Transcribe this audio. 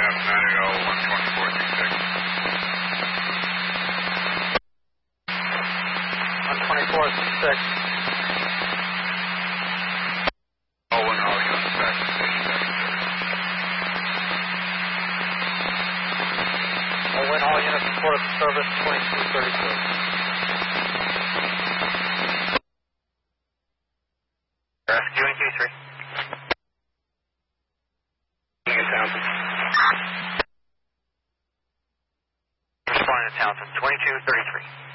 Win all units report of service 2233. Rescuing Q3. Townsend. Responding to Townsend, 2233.